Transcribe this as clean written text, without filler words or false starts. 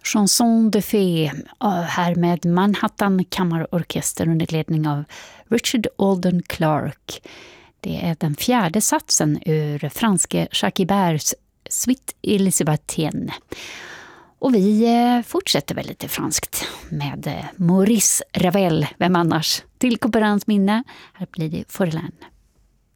Chanson de Fée här med Manhattan kammarorkester under ledning av Richard Alden Clark. Det är den fjärde satsen ur franske Jacques Iberts Suite Elisabethienne. Och vi fortsätter väl lite franskt med Maurice Ravel, vem annars? Till Couperins minne, här blir det Forlane.